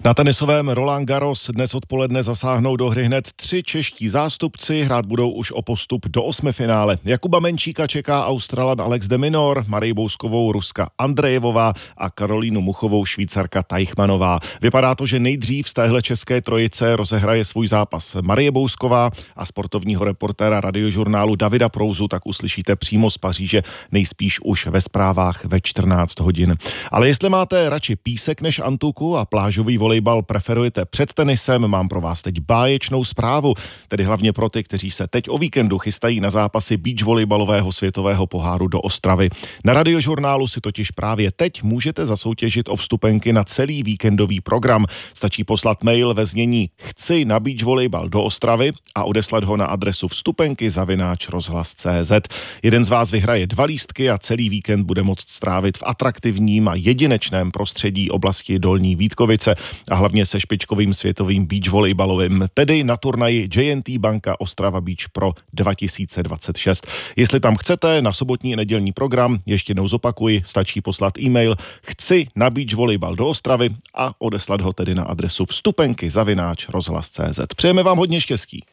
Na tenisovém Roland Garros dnes odpoledne zasáhnou do hry hned 3 čeští zástupci, hrát budou už o postup do 8finále. Jakuba Menčíka čeká Australan Alex de Minaur, Marii Bouskovou Ruska Andrejevová a Karolínu Muchovou Švýcarka Teichmannová. Vypadá to, že nejdřív z téhle české trojice rozehraje svůj zápas Marie Bousková a sportovního reportéra Radiožurnálu Davida Prouzu tak uslyšíte přímo z Paříže, nejspíš už ve zprávách ve 14 hodin. Ale jestli máte radši písek než antuku a plážový volejbal preferujete před tenisem, mám pro vás teď báječnou zprávu, tedy hlavně pro ty, kteří se teď o víkendu chystají na zápasy beach volejbalového světového poháru do Ostravy. Na Radiožurnálu si totiž právě teď můžete zasoutěžit o vstupenky na celý víkendový program. Stačí poslat mail ve znění chci na beach volejbal do Ostravy a odeslat ho na adresu vstupenky@rozhlas.cz. Jeden z vás vyhraje 2 lístky a celý víkend bude moct strávit v atraktivním a jedinečném prostředí oblasti Dolní Vítkovice a hlavně se špičkovým světovým beach volejbalovým, tedy na turnaji J&T Banka Ostrava Beach Pro 2026. Jestli tam chcete na sobotní a nedělní program, ještě jednou zopakuji, stačí poslat e-mail chci na beach volejbal do Ostravy a odeslat ho tedy na adresu vstupenky@rozhlas.cz. Přejeme vám hodně štěstí.